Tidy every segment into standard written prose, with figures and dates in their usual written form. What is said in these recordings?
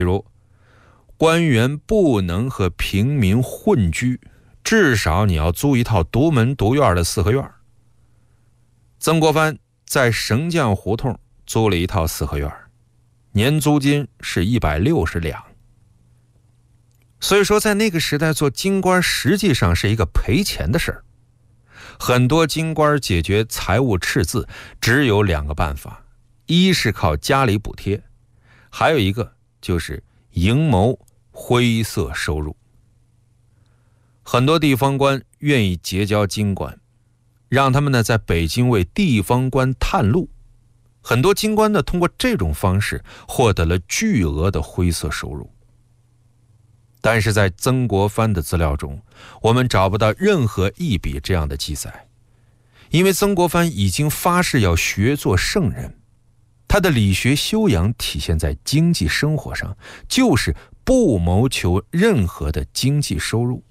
官员不能和平民混居，至少你要租一套独门独院的四合院。曾国藩在绳匠胡同租了一套四合院，年租金是160两。所以说在那个时代做京官实际上是一个赔钱的事儿。很多京官解决财务赤字只有2个办法，一是靠家里补贴，还有一个就是营谋灰色收入。很多地方官愿意结交京官，让他们呢在北京为地方官探路。很多京官呢通过这种方式获得了巨额的灰色收入。但是在曾国藩的资料中，我们找不到任何一笔这样的记载，因为曾国藩已经发誓要学做圣人，他的理学修养体现在经济生活上，就是不谋求任何的经济收入。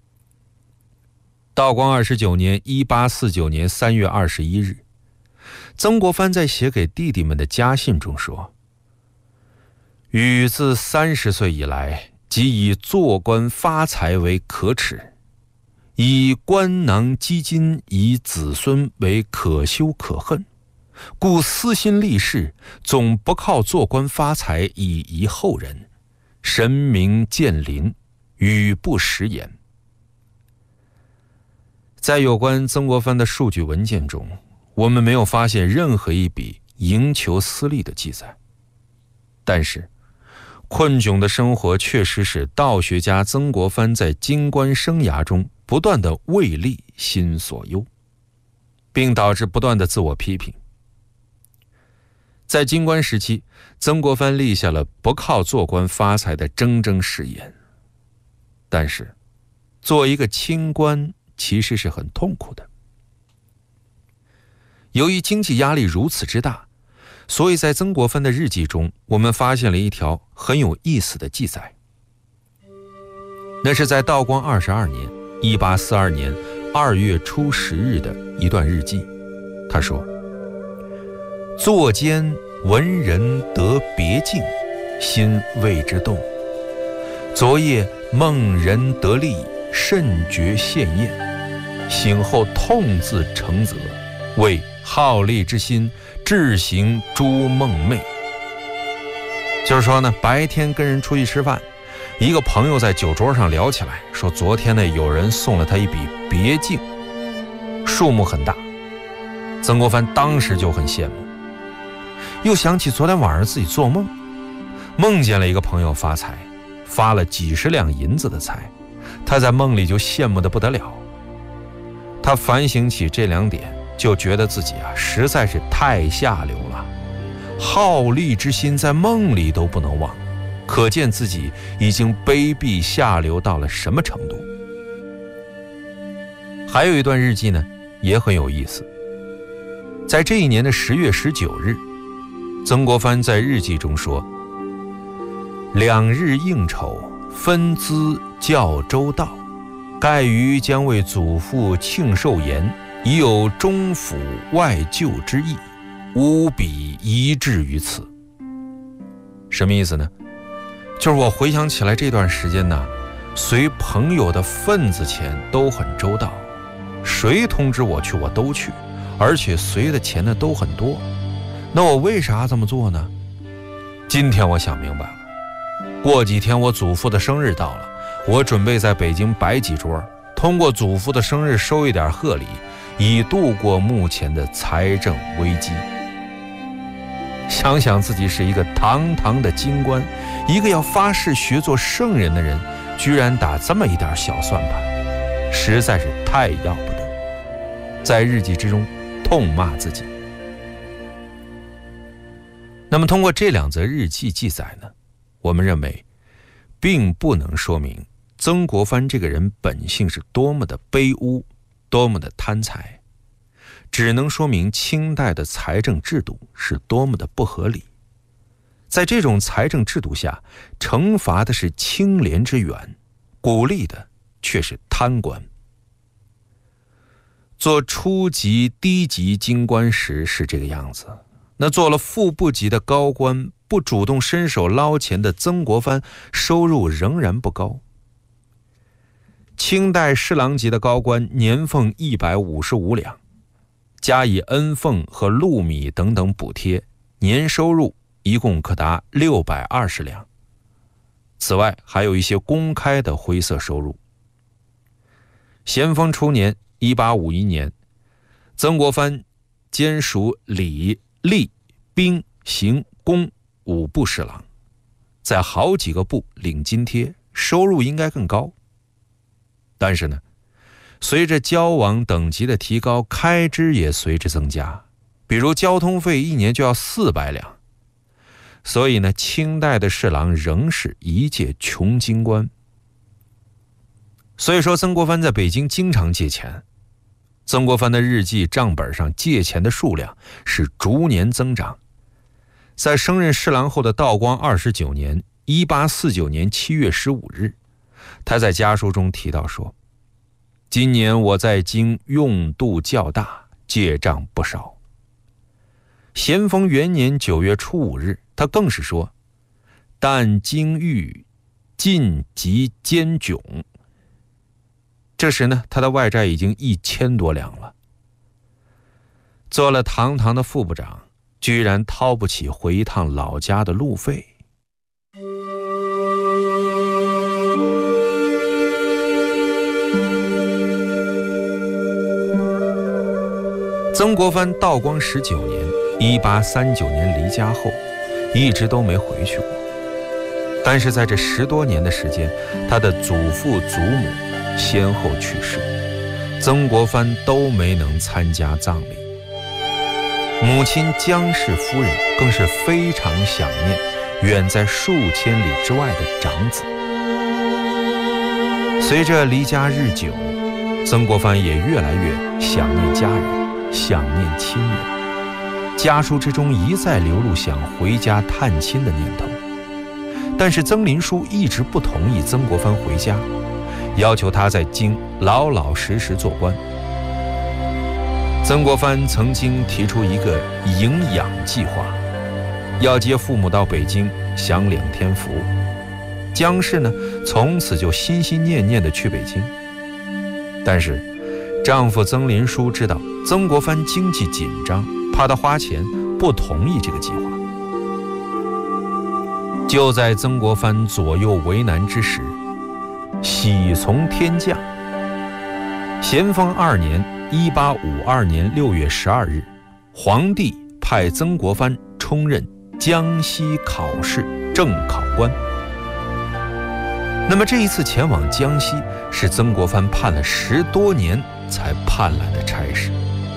道光29年1849年3月21日，曾国藩在写给弟弟们的家信中说：禹自30岁以来，即以做官发财为可耻，以官囊积金以子孙为可羞可恨，故私心立事，总不靠做官发财以遗后人，神明见临，语不实言。在有关曾国藩的数据文件中，我们没有发现任何一笔营求私利的记载。但是困窘的生活确实使道学家曾国藩在京官生涯中不断的为利心所忧，并导致不断的自我批评。在京官时期，曾国藩立下了不靠做官发财的铮铮誓言。但是做一个清官其实是很痛苦的。由于经济压力如此之大，所以在曾国藩的日记中，我们发现了一条很有意思的记载。那是在道光22年1842年2月初10日的一段日记。他说：作间闻人得别境，心为之动。昨夜梦人得利，甚觉羡艳。醒后痛自承责，为好利之心，致行诸梦寐。就是说呢，白天跟人出去吃饭，一个朋友在酒桌上聊起来，说昨天呢有人送了他一笔别境，数目很大。曾国藩当时就很羡慕，又想起昨天晚上自己做梦，梦见了一个朋友发财，发了几十两银子的财，他在梦里就羡慕得不得了。他反省起这2点，就觉得自己实在是太下流了，好利之心在梦里都不能忘，可见自己已经卑鄙下流到了什么程度。还有一段日记呢，也很有意思。在这一年的10月19日，曾国藩在日记中说：2日应酬，分资较周到，盖于将为祖父庆寿筵，已有中府外救之意，无比一致于此。什么意思呢？就是我回想起来这段时间呢，随朋友的份子钱都很周到，谁通知我去我都去，而且随的钱呢都很多。那我为啥这么做呢？今天我想明白了，过几天我祖父的生日到了，我准备在北京摆几桌，通过祖父的生日收一点贺礼，以度过目前的财政危机。想想自己是一个堂堂的京官，一个要发誓学做圣人的人，居然打这么一点小算盘，实在是太要不得。在日记之中痛骂自己。那么通过这2则日记记载呢，我们认为并不能说明曾国藩这个人本性是多么的卑污，多么的贪财，只能说明清代的财政制度是多么的不合理。在这种财政制度下，惩罚的是清廉之源，鼓励的却是贪官。做初级低级京官时是这个样子， 那做了副部级的高官，不主动伸手捞钱的曾国藩收入仍然不高。清代侍郎级的高官年俸155两，加以恩俸和禄米等等补贴，年收入一共可达620两。此外还有一些公开的灰色收入。咸丰初年1851年，曾国藩兼属礼、吏、兵、刑、工5部侍郎，在好几个部领津贴，收入应该更高。但是呢，随着交往等级的提高，开支也随之增加，比如交通费一年就要400两。所以呢，清代的侍郎仍是一介穷京官。所以说，曾国藩在北京经常借钱。曾国藩的日记账本上借钱的数量是逐年增长。在升任侍郎后的道光29年1849年7月15日，他在家书中提到说，今年我在京用度较大，借账不少。咸丰元年9月初5日，他更是说，但京狱尽及兼窘。这时呢，他的外债已经1000多两了。做了堂堂的副部长，居然掏不起回一趟老家的路费。曾国藩道光19年1839年离家后，一直都没回去过。但是在这10多年的时间，他的祖父祖母先后去世，曾国藩都没能参加葬礼。母亲江氏夫人更是非常想念远在数千里之外的长子。随着离家日久，曾国藩也越来越想念家人，想念亲人，家书之中一再流露想回家探亲的念头。但是曾林书一直不同意曾国藩回家，要求他在京老老实实做官。曾国藩曾经提出一个营养计划，要接父母到北京享2天福。江氏呢，从此就心心念念地去北京。但是丈夫曾林书知道曾国藩经济紧张，怕他花钱，不同意这个计划。就在曾国藩左右为难之时，喜从天降。咸丰2年1852年6月12日，皇帝派曾国藩充任江西考试正考官。那么这一次前往江西，是曾国藩盼了10多年才盼来的差事。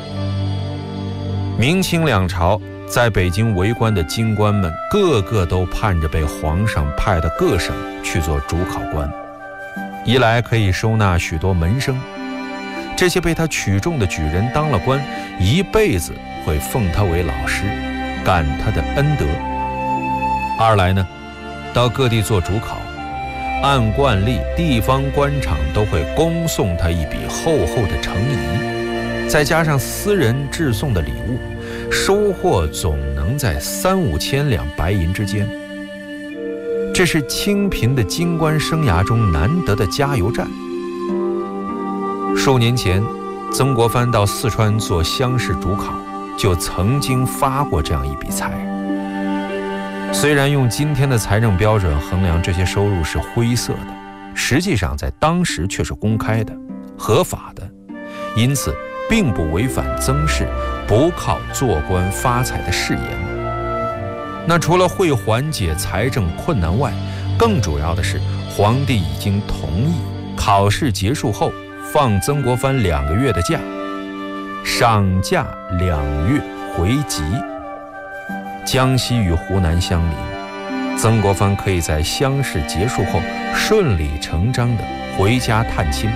明清两朝在北京为官的京官们，个个都盼着被皇上派到各省去做主考官，一来可以收纳许多门生，这些被他取中的举人当了官，一辈子会奉他为老师，感他的恩德；二来呢，到各地做主考，按惯例地方官场都会恭送他一笔厚厚的诚仪，再加上私人致送的礼物，收获总能在3、5千两白银之间。这是清贫的京官生涯中难得的加油站。数年前，曾国藩到四川做乡试主考，就曾经发过这样一笔财。虽然用今天的财政标准衡量这些收入是灰色的，实际上在当时却是公开的、合法的，因此并不违反曾氏不靠做官发财的誓言。那除了会缓解财政困难外，更主要的是皇帝已经同意考试结束后放曾国藩2个月的假，赏假2月回籍。江西与湖南相邻，曾国藩可以在乡试结束后顺理成章地回家探亲。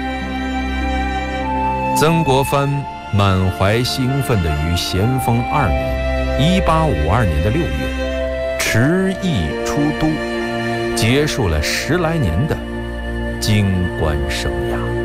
曾国藩满怀兴奋地于咸丰2年1852年的6月持意出都，结束了10来年的京官生涯。